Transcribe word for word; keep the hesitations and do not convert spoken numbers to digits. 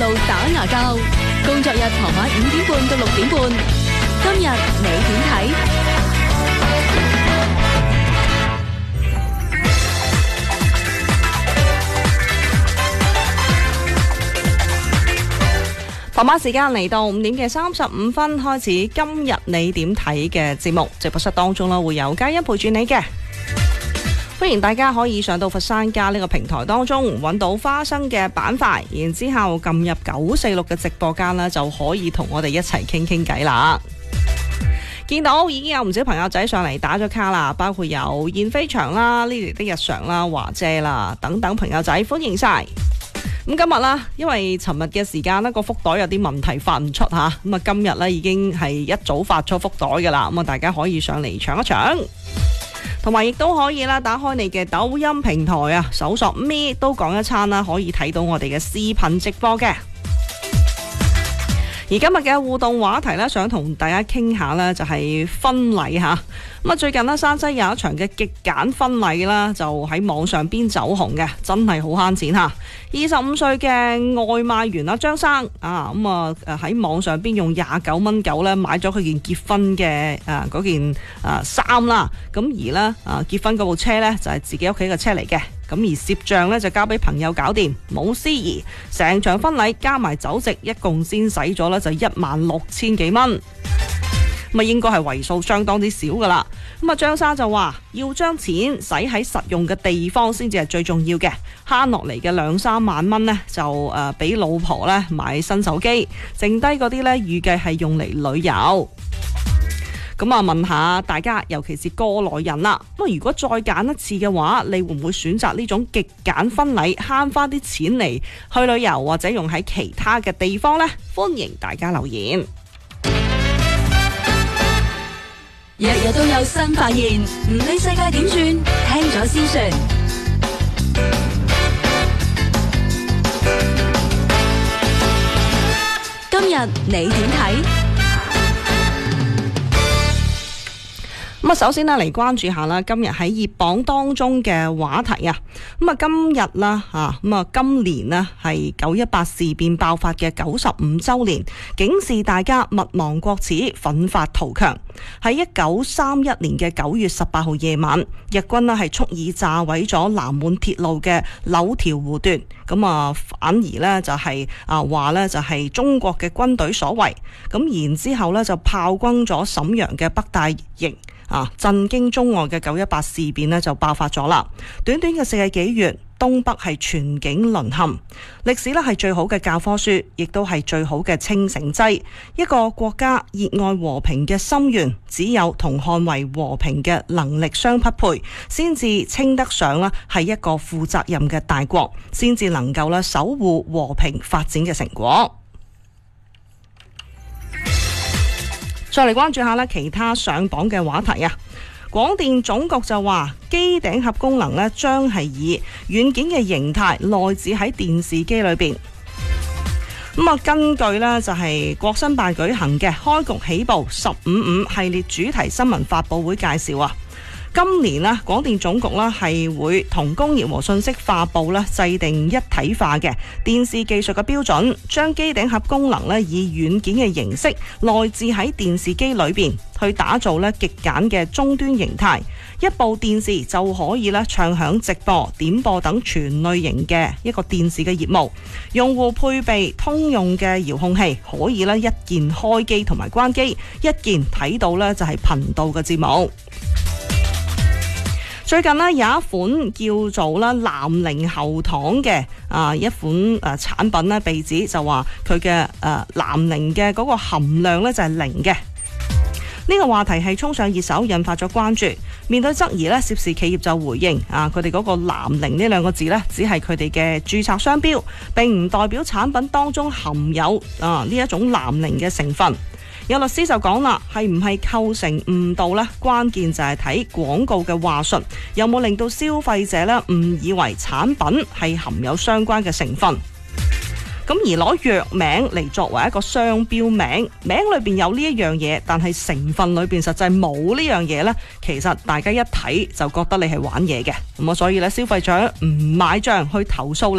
打牙膠，工作日傍晚五點半到六點半。今日你點睇？傍晚時間嚟到五點嘅三十五分開始，今日你點睇嘅節目直播室當中啦，會有嘉欣陪住你嘅。歡迎大家可以上到佛山家呢個平台當中揾到花生嘅板塊，然之後撳入九四六嘅直播間啦，就可以同我哋一齊傾傾偈啦。見到已經有唔少朋友仔上嚟打咗卡啦，包括有燕飛翔啦、呢啲的日常啦、華姐啦等等朋友仔，歡迎晒。咁今日啦，因為尋日嘅時間呢個福袋有啲問題發唔出吓，咁啊今日呢已經係一早發咗福袋噶啦，咁啊大家可以上嚟搶一搶，同埋亦都可以啦，打開你嘅抖音平台啊，搜索咩都講一餐啦，可以睇到我哋嘅視頻直播嘅。而今日嘅互動話題呢，想同大家傾下呢，就係婚禮吓。咁啊，最近呢，山西有一場嘅極簡婚禮啦，就喺網上邊走紅嘅，真係好慳錢吓。二十五歲嘅外賣員啦，張生啊，咁啊誒喺網上邊用廿九蚊九咧買咗佢件結婚嘅誒嗰件誒衫啦。咁而呢，啊結婚嗰部車呢，就係自己屋企嘅車嚟嘅。咁而攝像呢，就交俾朋友搞掂，冇司儀。成場婚禮加埋酒席，一共先使咗呢就一萬六千幾蚊。咁啊，應該係為數相當之少噶啦。咁啊，張生就話要將錢使喺實用嘅地方先至係最重要嘅，慳落嚟嘅兩三萬蚊呢，就誒俾老婆呢買新手機，剩低嗰啲呢，預計係用嚟旅遊。咁啊，問下大家，尤其是過來人啦，咁啊，如果再揀一次嘅話，你會唔會選擇呢種極簡婚禮，慳翻啲錢嚟去旅遊，或者用喺其他嘅地方呢？歡迎大家留言。 日日都有新發現，唔理世界點轉，聽咗先算。今日你點睇？ 咁啊，首先呢嚟關注下啦，今日喺熱榜當中嘅話題啊。咁啊，今日啦吓，咁啊，今年呢係九一八事變爆發嘅九十五周年，警示大家勿忘國恥，奮發圖強。喺一九三一年嘅九月十八號夜晚，日軍呢係蓄意炸毀咗南滿鐵路嘅柳條湖段，咁啊反而呢就係啊話呢就係中國嘅軍隊所為，咁然之後呢就炮轟咗瀋陽嘅北大營。啊！震驚中外嘅九一八事變呢就爆發咗啦。短短嘅四個幾月，東北係全境淪陷。歷史呢係最好嘅教科書，亦都係最好嘅清醒劑。一個國家熱愛和平嘅心願，只有同捍衛和平嘅能力相匹配，先至稱得上啦係一個負責任嘅大國，先至能夠啦守護和平發展嘅成果。再嚟關注下啦，其他上榜嘅話題啊。廣電總局就話，機頂盒功能呢將係以軟件嘅形態內置喺電視機裏邊。咁啊，根據呢就係國新辦舉行嘅開局起步十五五系列主題新聞發佈會介紹啊。今年呢，廣電總局呢係會同工業和信息化部呢制定一體化嘅電視技術嘅標準，將機頂盒功能呢以軟件嘅形式內置喺電視機裏邊，去打造呢極簡嘅終端形態。一部電視就可以呢暢享直播、點播等全類型嘅一個電視嘅業務。用戶配備通用嘅遙控器，可以呢一鍵開機同埋關機，一鍵睇到呢就係頻道嘅節目。最近呢有一款叫做啦南寧喉糖嘅啊一款誒產品呢，被指就話佢嘅誒南寧嘅嗰個含量呢就係零嘅。呢個話題係衝上熱搜，引發咗關注。面對質疑呢，涉事企業就回應啊，佢哋嗰個南寧呢兩個字呢，只係佢哋嘅註冊商標，並唔代表產品當中含有啊呢一種南寧嘅成分。有律師就講啦，係唔係構成誤導呢？關鍵就係睇廣告嘅話術，有冇令到消費者呢誤以為產品係含有相關嘅成分。咁而攞藥名嚟作為一個商標名，名裏邊有呢一樣嘢，但係成分裏邊實際冇呢樣嘢呢，其實大家一睇就覺得你係玩嘢嘅。咁啊，所以咧消費者唔買賬去投訴你。